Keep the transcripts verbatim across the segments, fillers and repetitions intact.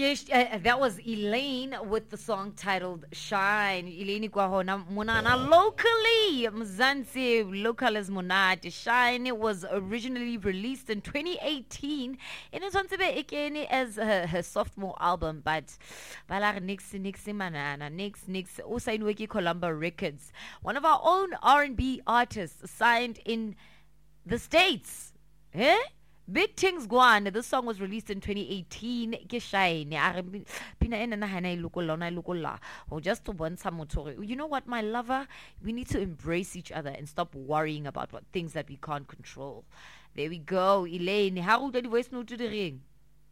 Uh, that was Elaine with the song titled Shine. Elaine Kwahona Munana locally. Mzansi local is Munat. Shine it was originally released in twenty eighteen. And it's on to be as her, her sophomore album. But Balar Nix Nix Manana Nix Nix Usain Wiki Columba Records. One of our own R and B artists signed in the States. Eh? Big Things Gwan. This song was released in twenty eighteen. Or just to burn some motor. You know what, my lover? We need to embrace each other and stop worrying about what things that we can't control. There we go, Elaine. How old are you voice note to the ring?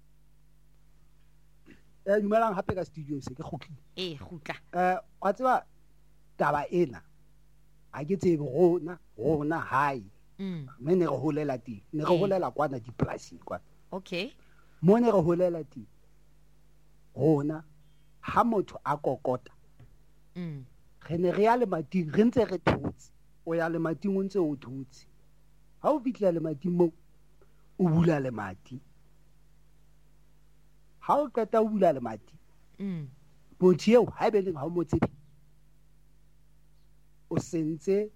Eh, dumelang hape ka studio se ke khutli. Eh, khutla. Eh, wa tseba taba ena. A ke tsebe rona, rona hai. Mm. Me ne re holela ti ne re holela kwana diplasi kwa. Okay. Mo ne re holela ti rona ha motho a kokota Mm. re ne re ya le mating re ntse re thutse o ya le mating o ntse o thutse ha o bitla le mating mo o bula le mati ha o qeta o bula le mati Mm. motho eo ha be leng ha o mo tsebi o sentse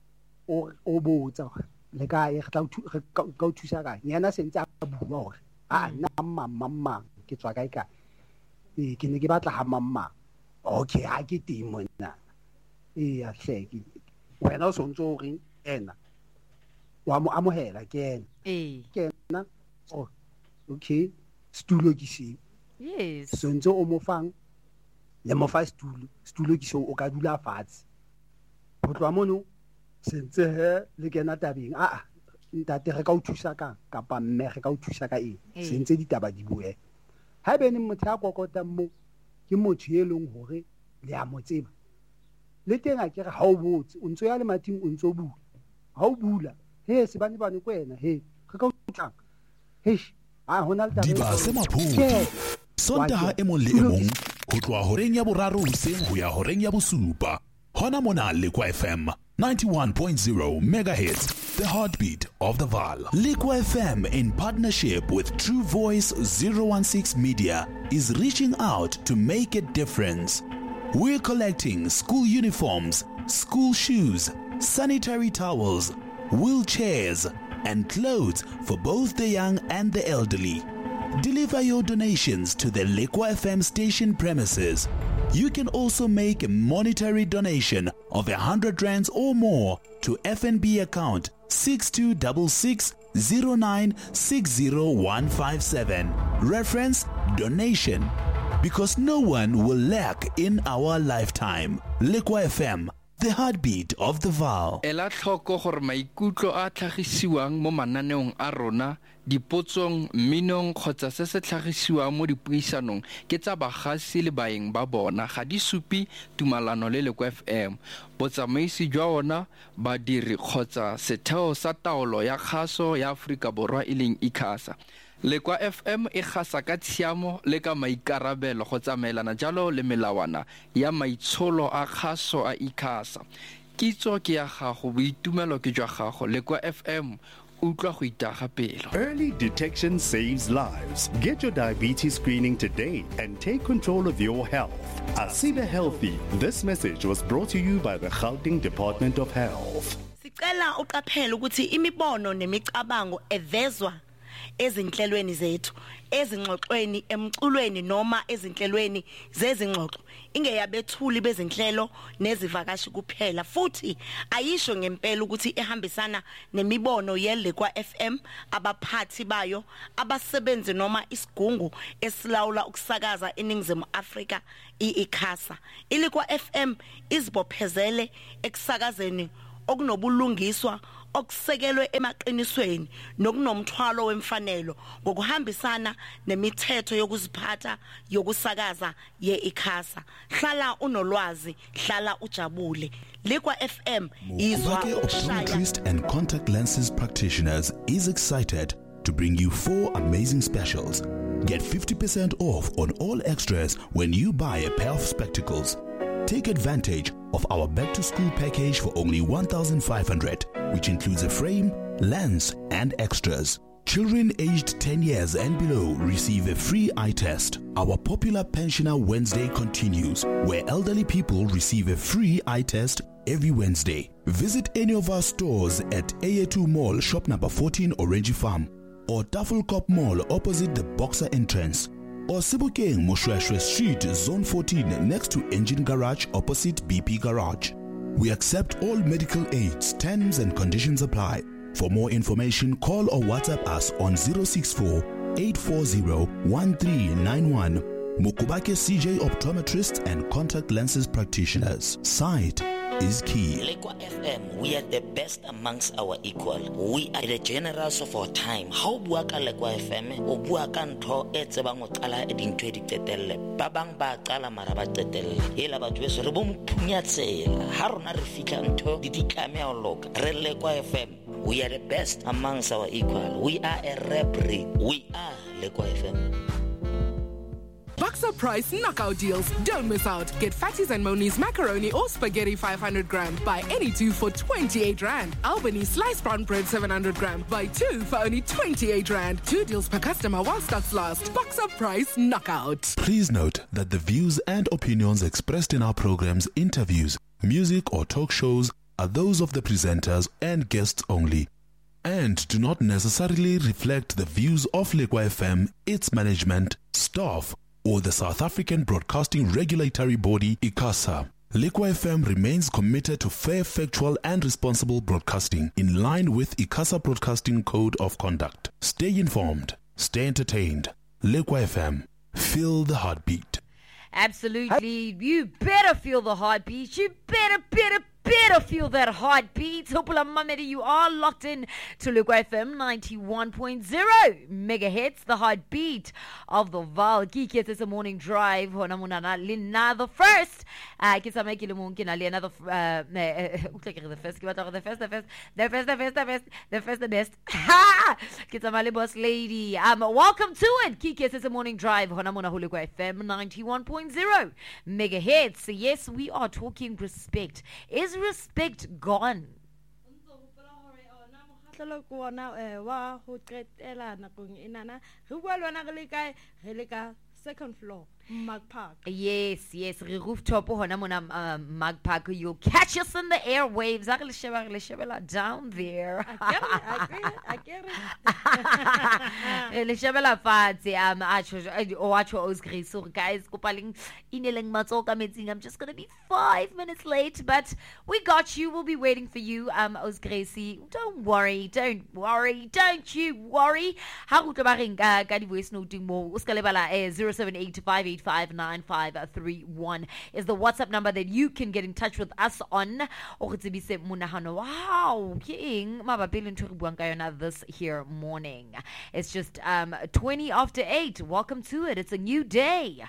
o o botsa le ka e tla re ka o thusa ka nyana sentse a bua hore a nna mamma mamma ke tswa kae ka e ke ne ke batla ha mamma okay ha ke teng mona e ya hleki wena o sontso re ena wa mo amohela ke ena Eh. ke ena oh okay stulo ke se Yes. sontso o mo fang le mo fa stulo stulo ke so o ka dula fatshe ho tloa mono sentse he le kena tabeng a a ntate re ka o thusa ka kapa mme re ka o thusa ka eng sentse ditaba di bue ha be ne motho a kokota mo ke motho e leng hore le a mo tseba le teng a ke re ha o botse o ntso ya le mating o ntso bula ha o bula he se bane bane kwena he re ka o tlang he a hona le taba Diba se maphodi Sontaha e mong le e mong ho tloha horeng ya boraro hoseng ho ya horeng ya bosupa hona mona Lekwa F M ninety-one point zero megahertz, the heartbeat of the Vaal. Lekwa F M, in partnership with True Voice zero one six Media, is reaching out to make a difference. We're collecting school uniforms, school shoes, sanitary towels, wheelchairs, and clothes for both the young and the elderly. Deliver your donations to the Lekwa F M station premises. You can also make a monetary donation of a hundred rands or more to F N B account six two six six zero nine six zero one five seven. Reference donation. Because no one will lack in our lifetime. Lekwa F M, the heartbeat of the Vaal. Ela tlhoko gore maikutlo a tlhagisiwang mo mananeong a rona dipotsong minong kgotsa se se tlhagisiwang mo dipuisanong ke tsa bagasi le baeng ba bona ga di supi tumalano le Lekwa F M botsamaisi jwa ona badiri kgotsa setheo sa taolo ya kgaso ya Afrika Borwa e leng ICASA. Lekwa F M e gasa ka tshiamo le ka maikarabelo go tsamaelana jalo le melawana ya maitsholo a kgaso a ICASA. Kitso ke ya gago boitumelo ke jwa gago. Lekwa F M utlwa go itaga pelo. Early detection saves lives. Get your diabetes screening today and take control of your health. Asibe Healthy. This message was brought to you by the Gauteng Department of Health. Sicela uqaphele ukuthi imibono nemicabango evezwa ezinhlelweni zethu ezingxoxweni emculweni noma ezinhlelweni zezingxoxo ingeyabethuli bezinhlelo nezivakashi kuphela futhi ayisho ngempela ukuthi ehambisana nemibono yeLekwa F M abaphathi bayo abasebenzi noma isigungu esilawula ukusakaza eNingizimu Afrika iICASA. iLekwa F M izibophezele ekusakazeni okunobulungiswa okusekelwe emaqinisweni nokunomthwalo wemfanelo ngokuhambisana nemithetho yokuziphatha yokusakaza yeICASA. Hlala unolwazi, hlala ujabule. Lekwa F M izwa Optometrist and contact lenses practitioners is excited to bring you four amazing specials. Get fifty percent off on all extras when you buy a pair of spectacles. Take advantage of our back to school package for only one thousand five hundred, which includes a frame, lens, and extras. Children aged ten years and below receive a free eye test. Our popular Pensioner Wednesday continues, where elderly people receive a free eye test every Wednesday. Visit any of our stores at A A two Mall, shop number fourteen, Orange Farm, or Tafelkop Mall opposite the Boxer entrance, or Sebokeng Moshweshwe Street, Zone fourteen, next to Engine Garage opposite B P Garage. We accept all medical aids. Terms and conditions apply. For more information, call or WhatsApp us on zero six four, eight four zero, one three nine one. Mukubake C J Optometrists and Contact Lenses Practitioners. Sight is key. Lekwa F M, we are the best amongst our equal. We are the generals of our time. How bua ka Lekwa F M, o bua ka ntho e tsebang o qala e dintho di qetelle. Ba bang ba qala mara ba qetelle. Ela batho beso re bo mphunya tsela. Ha rona re fihla ntho di ditlame a loka. Re Lekwa F M, we are the best amongst our equal. We are a rap breed. We are Lekwa F M. Boxer Price knockout deals. Don't miss out. Get Fatties and Moni's macaroni or spaghetti five hundred gram. Buy any two for twenty-eight rand. Albany sliced brown bread seven hundred gram. Buy two for only twenty-eight rand. Two deals per customer while stocks last. Boxer Price knockout. Please note that the views and opinions expressed in our programs, interviews, music or talk shows are those of the presenters and guests only, and do not necessarily reflect the views of Lekwa F M, its management, staff, or the South African Broadcasting Regulatory Body, ICASA. Lekwa F M remains committed to fair, factual, and responsible broadcasting in line with ICASA Broadcasting Code of Conduct. Stay informed, stay entertained. Lekwa F M, feel the heartbeat. Absolutely. You better feel the heartbeat. You better, better, better feel that heartbeat. Hopula Mamedi, you are locked in to Lekwa F M ninety-one point zero megahertz, the heartbeat of the Val. Kiki, it's a morning drive. Hona munana lina the first. Uh, Kitsa make mungkin ali another. Uh, the first, the first, the first, the first, the first, the first, the first, the first, the best. Ha! Kitsa mali boss lady. Um, welcome to it. Kiki, it's a morning drive. Hona muna Lekwa F M ninety-one point zero megahertz. Yes, we are talking respect. Is respect gone? Second floor, Mag Park. Yes, yes, rooftop uh, Mag Park. You'll catch us in the airwaves. Down there. I get it, I get it, I get it. I'm just gonna be five minutes late, but we got you. We'll be waiting for you, um, Osgracie. Don't worry, don't worry, don't you worry. How to voice noting more? zero seven eight five eight five nine five three one is the WhatsApp number that you can get in touch with us on. Wow, king this here morning. It's just um twenty after eight. Welcome to it. It's a new day.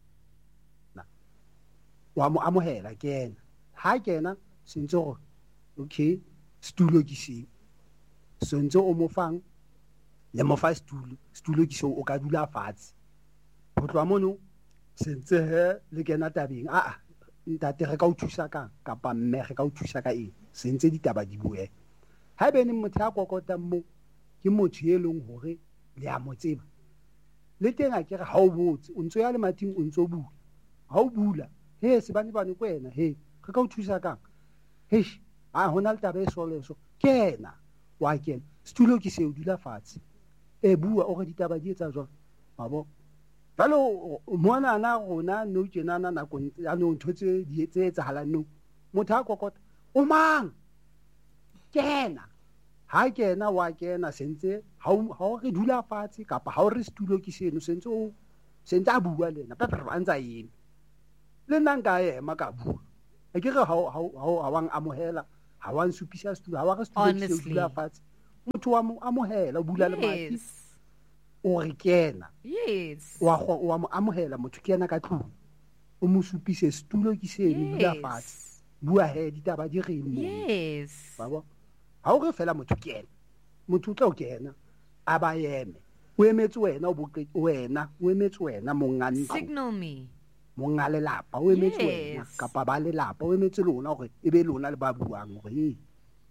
Again. Hi, Gena. Sinzo. Okay. Stulo kisi. Sinzo omofang. Le mofa stulo. Stulo kiso okadula fats. Potwamono. Sentse he le kena tabing. Ah, ntate re ka o thusa ka kapa mme re ka o thusa ka eng. Sentse ditaba di bue. Ha be ne motho a kokota mo ke motho e leng hore le a mo tseba. Le teng a ke re ha o botse, o ntso ya le mating o ntso bula. Ha o bula, he se bane bane kwena, he re ka o thusa ka. He, a hona le taba e sole so. Kena, wa kena. Stulo ke se o dula fatshe. E bua o re ditaba di etsa jwang. Babo. Falo mona na rona no tjena na na kon ya no ntotse di etse etsahala no. Motho a kokota o mang? Kena. Ha kena wa kena sentse ha ha re dula fatshe kapa ha re stulo ke seno sentse o sentse a bua lena pa pa ntsa yini. Le nna nka ema ka bua. E ke re ha ha ha wang amohela ha wa nsupisa stulo ha wa re stulo ke se dula fatshe. Motho wa mo amohela o bula le mati. O re kena. Yes. Wa wa mo amohela motho ke yena ka tlung. O mo supise stulo ke se dula fatshe. Bua he ditaba di re mo. Yes. Babo. Ha o re fela motho ke yena. Motho o tla o kena. Aba yeme. O emetse wena o boqe wena, o emetse wena mongani. Signal me. Mongale lapa o emetse wena kapa ba le lapa o emetse lona hore ebe lona le ba buang hore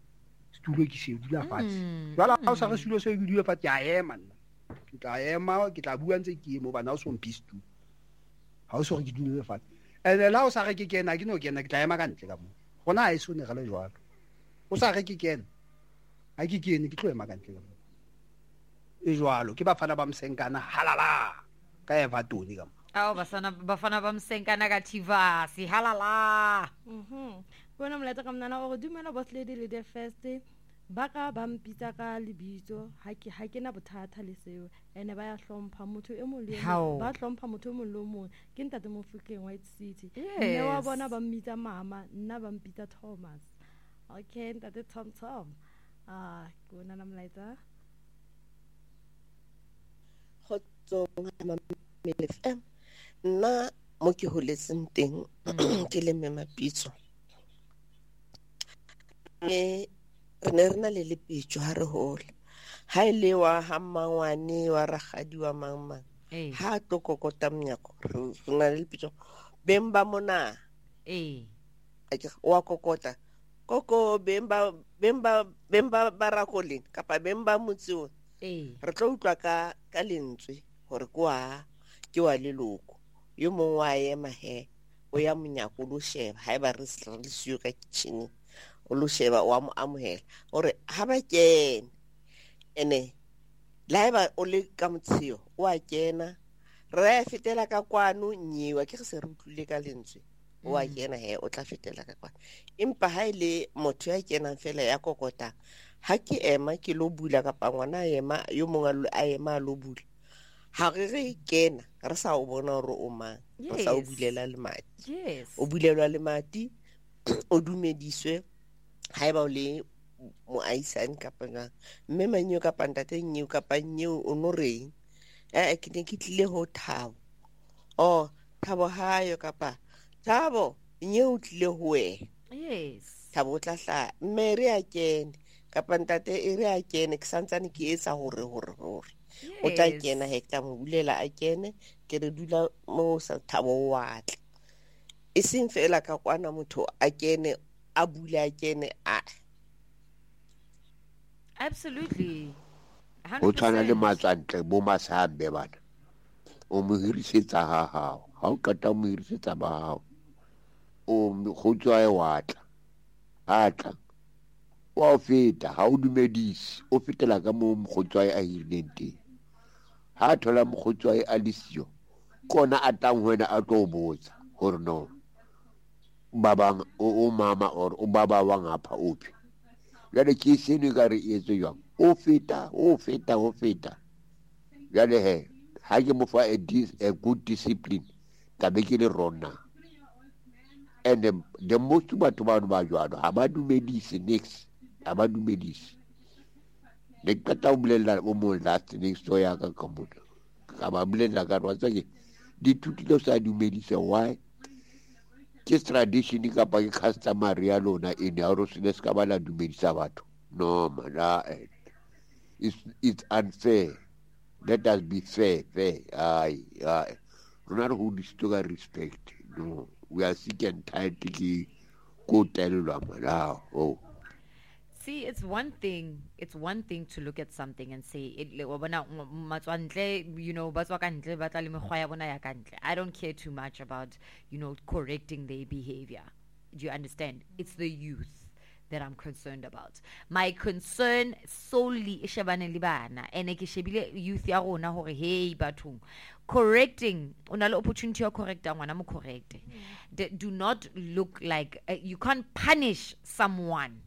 stulo ke se dula fatshe jwale ha o sa re stulo se ke dula fatshe ya ema nna ke tla ema ke tla bua ntse ke emo bana o so mpi stulo ha o so re ke dule fatshe ene la o sa re ke kena ke no kena ke tla ema ka ntle ka mo gona ha e so ne gale jwalo o sa re ke kena ha ke kene ke tlo ema ka ntle ka mo e jwalo ke bafana ba msenkana halala ka eva toni ka mo aw basana bafana ba msenkana ka Tivasi halala mhm bona moleta ka mnana o dumela boss lady le the first ba ka ba mpitsa ka lebitso ha ke ha ke na bothata le seo ene ba ya hlompha motho e mong le ba hlompha motho e mong le mong ke ntate Mofokeng White City ne wa bona ba mmitsa mama nna ba mpitsa Thomas okay ntate Tom Tom ah bona na molaetsa khotso mama F M nna mo ke holetseng teng ke le Memapitso e re ne re na le lepitso ha re hola ha ile wa ha mangwane wa ragadi wa mangmang ha to kokota mnyako re na le lepitso bemba mona eh wa kokota koko bemba bemba bemba barakolin kapa bemba mutsi eh re tlo utlwa ka ka lentswe hore kwa ke wa leloko yo mongwe wa ema he o ya monyako lo sheba ha ba re le siyo ka kitchen o lo sheba wa mo amohela ore ha ba kene ene laiba o le ka motshio wa kena re fetela ka kwano nyiwa ke se re utlwile ka lentswe wa kena he o tla fetela ka kwano empa ha ile motho ya kena fela ya kokota ha ke ema ke lo bula ka pangwana ema yo mongwe a ema lo bula ha re re kena re sa o bona hore o mang re sa o bulela le mati yes o bulelwa le mati o dumediswe ha eba o le moaisane kapa nga mme manyo kapa ntate nnyeo kapa nnyeo o no reng eh ke ne ke tlile ho Thabo oh Thabo hayo kapa Thabo nnyeo tlile ho we yes Thabo tla hla mme re a kene kapa ntate e re a kene ke santsane ke etsa hore hore hore o tla kena hekta mo bulela a kene ke re dula mo sa Thabo wa tla e seng fela ka kwana motho a kene a bula a kene a absolutely o tshwana le matsantle bo masambe bana o mo hirisetsa ha hao ha o qeta mo hirisetsa ba hao o khotswa e watla atla wa feta ha o dumedisi o fetela ka mo mokgotswa a hirileng teng ha thola mokgotswa a lisio kona a tang wena a tlo botsa hore no baba o mama or o baba wa ngapha uphi jale ke sene ka re etse jwang o feta o feta o feta jale he ha ke mo fa a, a good discipline tabe ke le rona and the, the most batho ba ba jwalo ha ba dumedise next ha ba dumedise le kata o bulela o mo last next o ya ka ka motho ka ba bulela ka rwa tsake di tutile sa dumedise why ke tradition ka pa ke customary ya lona in ya ro sile ska ba la dumedisa batho no mala it's it's unfair let us be fair fair ai ai rona re ho distoka respect no we are sick and tired to go tell mala oh. See, it's one thing. It's one thing to look at something and say, "It you know, I don't care too much about, you know, correcting their behavior. Do you understand? It's the youth that I'm concerned about. My concern solely is libana and youth ya rona hore hey bathong correcting on an opportunity to correct I'm correct. Do not look like uh, you can't punish someone